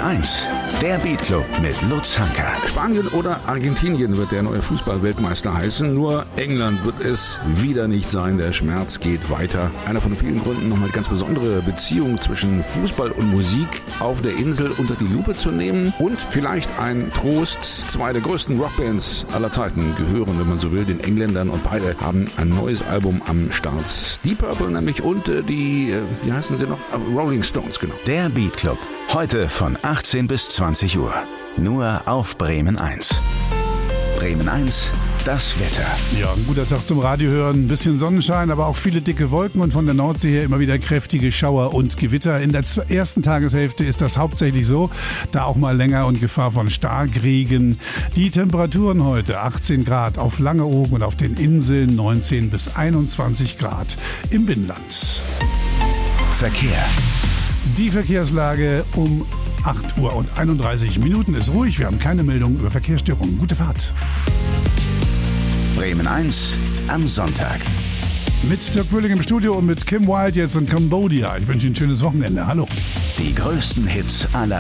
1, der Beatclub mit Lutz Hanker. Spanien oder Argentinien wird der neue Fußball-Weltmeister heißen. Nur England wird es wieder nicht sein. Der Schmerz geht weiter. Einer von vielen Gründen, nochmal die ganz besondere Beziehung zwischen Fußball und Musik auf der Insel unter die Lupe zu nehmen. Und vielleicht ein Trost. Zwei der größten Rockbands aller Zeiten gehören, wenn man so will, den Engländern. Und beide haben ein neues Album am Start. Deep Purple nämlich und wie heißen sie noch? Rolling Stones, genau. Der Beatclub. Heute von 18 bis 20 Uhr. Nur auf Bremen 1. Bremen 1, das Wetter. Ja, ein guter Tag zum Radiohören. Ein bisschen Sonnenschein, aber auch viele dicke Wolken und von der Nordsee her immer wieder kräftige Schauer und Gewitter. In der ersten Tageshälfte ist das hauptsächlich so, da auch mal länger und Gefahr von Starkregen. Die Temperaturen heute 18 Grad auf Langeoog und auf den Inseln 19 bis 21 Grad im Binnenland. Verkehr. Die Verkehrslage um 8 Uhr und 31 Minuten ist ruhig. Wir haben keine Meldung über Verkehrsstörungen. Gute Fahrt. Bremen 1 am Sonntag. Mit Dirk Bölling im Studio und mit Kim Wilde jetzt in Cambodia. Ich wünsche Ihnen ein schönes Wochenende. Hallo. Die größten Hits aller